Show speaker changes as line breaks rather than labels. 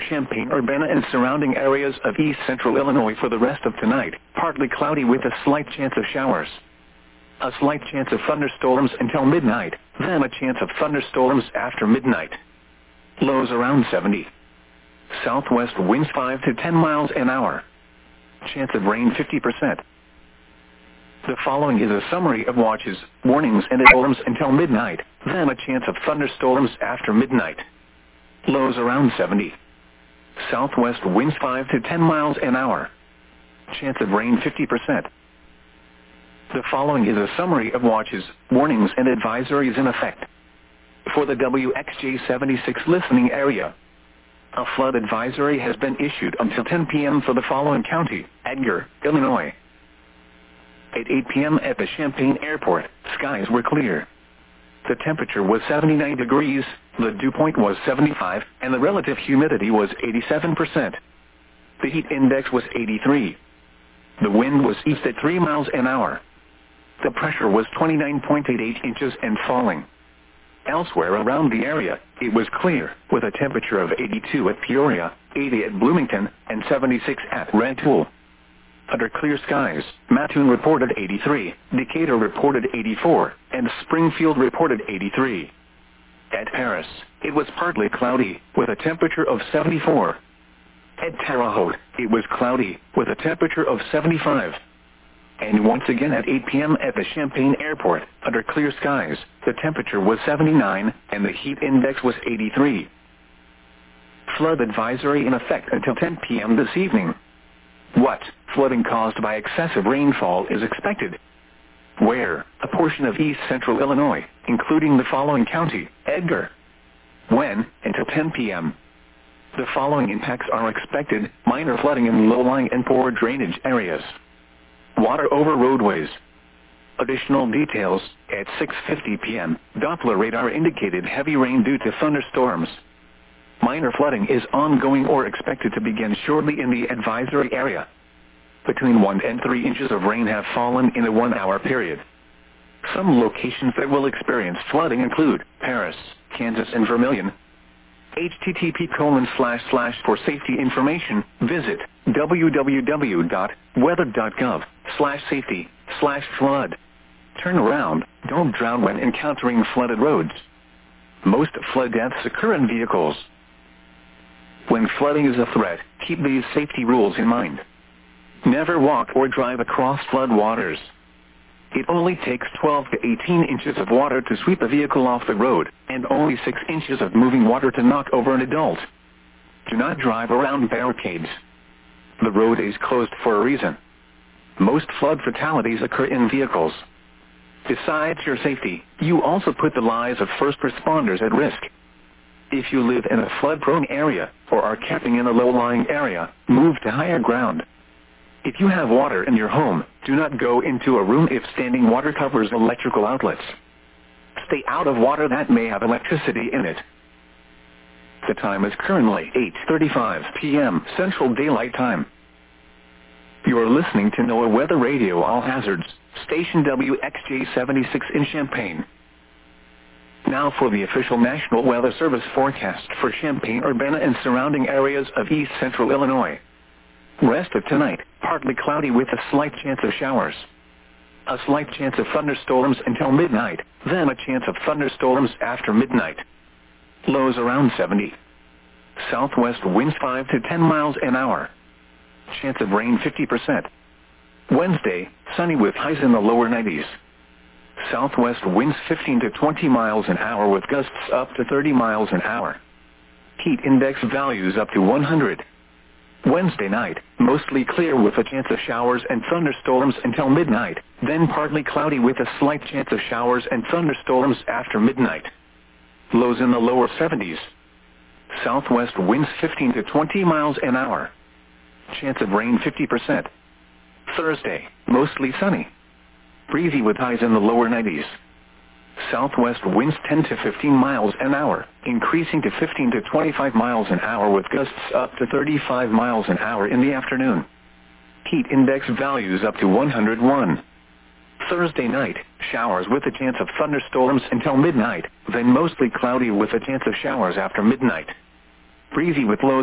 Champaign-Urbana and surrounding areas of east central Illinois for the rest of tonight. Partly cloudy with a slight chance of showers. A slight chance of thunderstorms until midnight, then a chance of thunderstorms after midnight. Lows around 70. Southwest winds 5 to 10 miles an hour. Chance of rain 50%. The following is a summary of watches, warnings and alarms until midnight, then a chance of thunderstorms after midnight. Lows around 70. Southwest winds 5 to 10 miles an hour. Chance of rain 50%. The following is a summary of watches, warnings and advisories in effect. For the WXJ 76 listening area, a flood advisory has been issued until 10 p.m. for the following county: Edgar, Illinois. At 8 p.m. at the Champaign Airport, skies were clear. The temperature was 79 degrees, the dew point was 75, and the relative humidity was 87%. The heat index was 83. The wind was east at 3 miles an hour. The pressure was 29.88 inches and falling. Elsewhere around the area, it was clear, with a temperature of 82 at Peoria, 80 at Bloomington, and 76 at Rantoul. Under clear skies, Mattoon reported 83, Decatur reported 84, and Springfield reported 83. At Paris, it was partly cloudy, with a temperature of 74. At Terre Haute, it was cloudy, with a temperature of 75. And once again at 8 p.m. at the Champaign Airport, under clear skies, the temperature was 79, and the heat index was 83. Flood advisory in effect until 10 p.m. this evening. What? Flooding caused by excessive rainfall is expected. Where? A portion of east central Illinois, including the following county: Edgar. When? Until 10 p.m. The following impacts are expected: minor flooding in low-lying and poor drainage areas. Water over roadways. Additional details: at 6:50 p.m., Doppler radar indicated heavy rain due to thunderstorms. Minor flooding is ongoing or expected to begin shortly in the advisory area. Between 1 and 3 inches of rain have fallen in a 1-hour period. Some locations that will experience flooding include Paris, Kansas, and Vermilion. http:// for safety information, visit www.weather.gov/safety/flood. Turn around, don't drown when encountering flooded roads. Most flood deaths occur in vehicles. When flooding is a threat, keep these safety rules in mind. Never walk or drive across flood waters. It only takes 12 to 18 inches of water to sweep a vehicle off the road, and only 6 inches of moving water to knock over an adult. Do not drive around barricades. The road is closed for a reason. Most flood fatalities occur in vehicles. Besides your safety, you also put the lives of first responders at risk. If you live in a flood-prone area, or are camping in a low-lying area, move to higher ground. If you have water in your home, do not go into a room if standing water covers electrical outlets. Stay out of water that may have electricity in it. The time is currently 8:35 p.m. Central Daylight Time. You are listening to NOAA Weather Radio All Hazards, station WXJ 76 in Champaign. Now for the official National Weather Service forecast for Champaign-Urbana and surrounding areas of east central Illinois. Rest of tonight, partly cloudy with a slight chance of showers. A slight chance of thunderstorms until midnight, then a chance of thunderstorms after midnight. Lows around 70. Southwest winds 5 to 10 miles an hour. Chance of rain 50%. Wednesday, sunny with highs in the lower 90s. Southwest winds 15 to 20 miles an hour with gusts up to 30 miles an hour. Heat index values up to 100. Wednesday night, mostly clear with a chance of showers and thunderstorms until midnight, then partly cloudy with a slight chance of showers and thunderstorms after midnight. Lows in the lower 70s. Southwest winds 15 to 20 miles an hour. Chance of rain 50%. Thursday, mostly sunny. Breezy with highs in the lower 90s. Southwest winds 10 to 15 miles an hour, increasing to 15 to 25 miles an hour with gusts up to 35 miles an hour in the afternoon. Heat index values up to 101. Thursday night, showers with a chance of thunderstorms until midnight, then mostly cloudy with a chance of showers after midnight. Breezy with lows